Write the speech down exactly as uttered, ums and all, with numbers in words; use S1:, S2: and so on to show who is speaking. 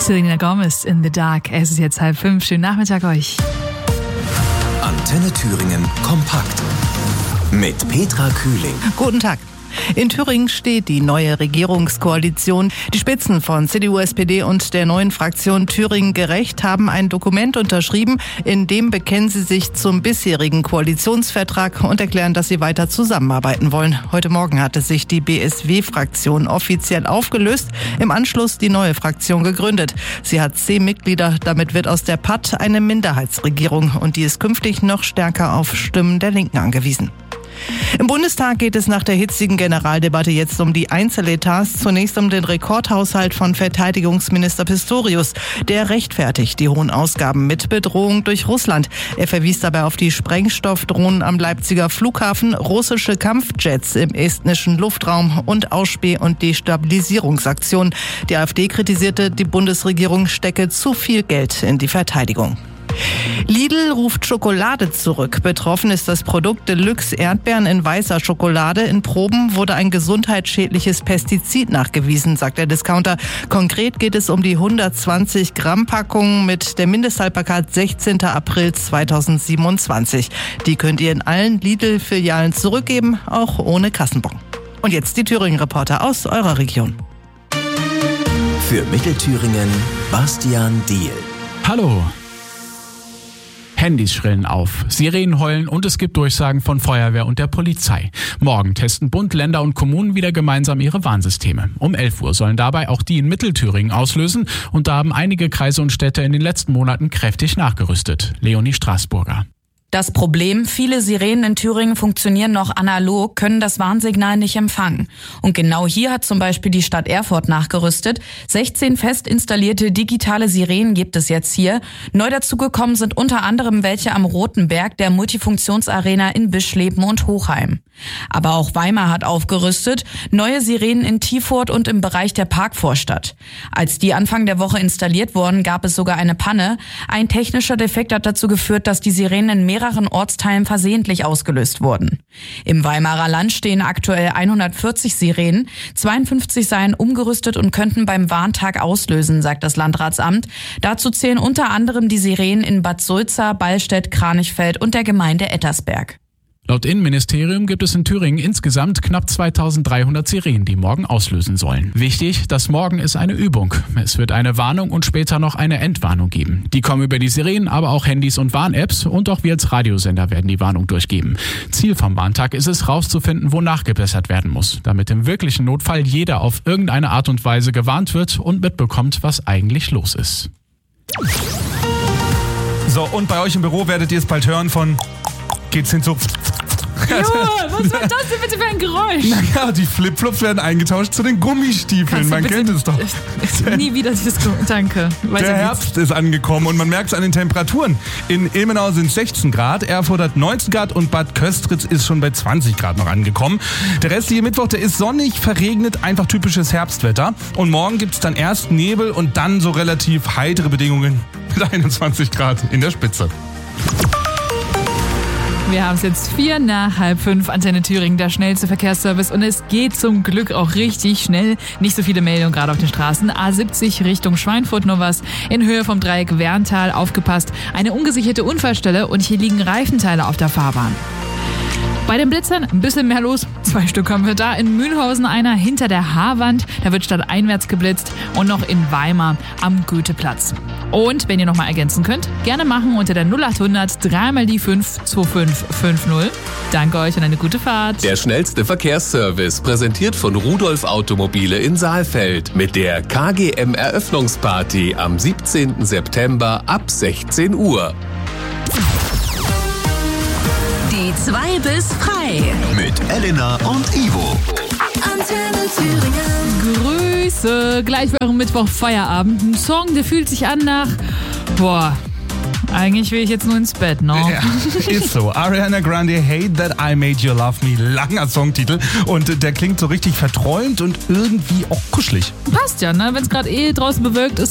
S1: Selena Gomez in the Dark. Es ist jetzt halb fünf. Schönen Nachmittag euch.
S2: Antenne Thüringen kompakt mit Petra Kühling.
S3: Guten Tag. In Thüringen steht die neue Regierungskoalition. Die Spitzen von C D U, S P D und der neuen Fraktion Thüringen Gerecht haben ein Dokument unterschrieben, in dem bekennen sie sich zum bisherigen Koalitionsvertrag und erklären, dass sie weiter zusammenarbeiten wollen. Heute Morgen hatte sich die B S W-Fraktion offiziell aufgelöst, im Anschluss die neue Fraktion gegründet. Sie hat zehn Mitglieder, damit wird aus der P A T eine Minderheitsregierung und die ist künftig noch stärker auf Stimmen der Linken angewiesen. Im Bundestag geht es nach der hitzigen Generaldebatte jetzt um die Einzeletats. Zunächst um den Rekordhaushalt von Verteidigungsminister Pistorius. Der rechtfertigt die hohen Ausgaben mit Bedrohung durch Russland. Er verwies dabei auf die Sprengstoffdrohnen am Leipziger Flughafen, russische Kampfjets im estnischen Luftraum und Ausspäh- und Destabilisierungsaktionen. Die AfD kritisierte, die Bundesregierung stecke zu viel Geld in die Verteidigung. Lidl ruft Schokolade zurück. Betroffen ist das Produkt Deluxe Erdbeeren in weißer Schokolade. In Proben wurde ein gesundheitsschädliches Pestizid nachgewiesen, sagt der Discounter. Konkret geht es um die hundertzwanzig Gramm Packung mit der Mindesthaltbarkeit sechzehnten April zweitausendsiebenundzwanzig. Die könnt ihr in allen Lidl-Filialen zurückgeben, auch ohne Kassenbon. Und jetzt die Thüringen-Reporter aus eurer Region.
S2: Für Mittelthüringen Bastian Diehl.
S4: Hallo. Handys schrillen auf, Sirenen heulen und es gibt Durchsagen von Feuerwehr und der Polizei. Morgen testen Bund, Länder und Kommunen wieder gemeinsam ihre Warnsysteme. Um elf Uhr sollen dabei auch die in Mittelthüringen auslösen und da haben einige Kreise und Städte in den letzten Monaten kräftig nachgerüstet. Leonie Straßburger.
S5: Das Problem, viele Sirenen in Thüringen funktionieren noch analog, können das Warnsignal nicht empfangen. Und genau hier hat zum Beispiel die Stadt Erfurt nachgerüstet. sechzehn fest installierte digitale Sirenen gibt es jetzt hier. Neu dazugekommen sind unter anderem welche am Roten Berg, der Multifunktionsarena in Bischleben und Hochheim. Aber auch Weimar hat aufgerüstet. Neue Sirenen in Tiefurt und im Bereich der Parkvorstadt. Als die Anfang der Woche installiert wurden, gab es sogar eine Panne. Ein technischer Defekt hat dazu geführt, dass die Sirenen in mehreren Ortsteilen versehentlich ausgelöst wurden. Im Weimarer Land stehen aktuell hundertvierzig Sirenen. zweiundfünfzig seien umgerüstet und könnten beim Warntag auslösen, sagt das Landratsamt. Dazu zählen unter anderem die Sirenen in Bad Sulza, Ballstedt, Kranichfeld und der Gemeinde Ettersberg.
S4: Laut Innenministerium gibt es in Thüringen insgesamt knapp zweitausenddreihundert Sirenen, die morgen auslösen sollen. Wichtig, das Morgen ist eine Übung. Es wird eine Warnung und später noch eine Entwarnung geben. Die kommen über die Sirenen, aber auch Handys und Warn-Apps und auch wir als Radiosender werden die Warnung durchgeben. Ziel vom Warntag ist es, rauszufinden, wo nachgebessert werden muss, damit im wirklichen Notfall jeder auf irgendeine Art und Weise gewarnt wird und mitbekommt, was eigentlich los ist.
S6: So, und bei euch im Büro werdet ihr es bald hören von... Geht's hin so...
S1: Junge, was war das denn bitte für ein Geräusch?
S6: Naja, die Flipflops werden eingetauscht zu den Gummistiefeln. Man kennt es doch.
S1: Nie wieder dieses Geräusch. Danke. Weiter
S6: Der
S1: geht's.
S6: Herbst ist angekommen und man merkt es an den Temperaturen. In Ilmenau sind sechzehn Grad, Erfurt hat neunzehn Grad und Bad Köstritz ist schon bei zwanzig Grad noch angekommen. Der restliche Mittwoch, der ist sonnig, verregnet, einfach typisches Herbstwetter. Und morgen gibt's dann erst Nebel und dann so relativ heitere Bedingungen mit einundzwanzig Grad in der Spitze.
S1: Wir haben es jetzt vier nach halb fünf, Antenne Thüringen, der schnellste Verkehrsservice und es geht zum Glück auch richtig schnell. Nicht so viele Meldungen gerade auf den Straßen. A siebzig Richtung Schweinfurt nur was. In Höhe vom Dreieck Werntal, aufgepasst. Eine ungesicherte Unfallstelle und hier liegen Reifenteile auf der Fahrbahn. Bei den Blitzern ein bisschen mehr los. Zwei Stück haben wir da. In Mühlhausen einer hinter der Haarwand. Da wird stadteinwärts geblitzt. Und noch in Weimar am Goetheplatz. Und wenn ihr noch mal ergänzen könnt, gerne machen unter der null achthundert dreimal die fünf zwei fünf fünf null. Danke euch und eine gute Fahrt.
S2: Der schnellste Verkehrsservice, präsentiert von Rudolf Automobile in Saalfeld mit der K G M Eröffnungsparty am siebzehnten September ab sechzehn Uhr.
S7: Die zwei bis frei.
S2: Mit Elena und Ivo.
S7: Antenne Thüringen.
S1: Grüße. Gleich für euren Mittwoch Feierabend. Ein Song, der fühlt sich an nach... Boah, eigentlich will ich jetzt nur ins Bett, ne?
S6: Ja, ist so. Ariana Grande, Hate That I Made You Love Me. Langer Songtitel. Und der klingt so richtig verträumt und irgendwie auch kuschelig.
S1: Passt ja, ne? Wenn es gerade eh draußen bewölkt ist,